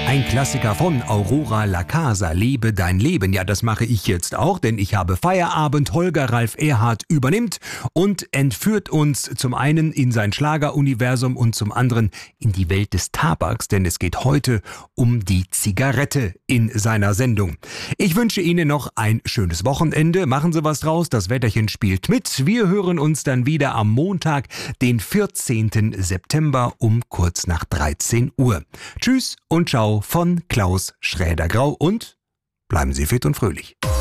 Ein Klassiker von Aurora La Casa, Lebe dein Leben. Ja, das mache ich jetzt auch, denn ich habe Feierabend. Holger Ralf Erhardt übernimmt und entführt uns zum einen in sein Schlageruniversum und zum anderen in die Welt des Tabaks, denn es geht heute um die Zigarette in seiner Sendung. Ich wünsche Ihnen noch ein schönes Wochenende. Machen Sie was draus, das Wetterchen spielt mit. Wir hören uns dann wieder am Montag, den 14. September um kurz nach 13 Uhr. Tschüss und ciao von Klaus Schräder-Grau und bleiben Sie fit und fröhlich.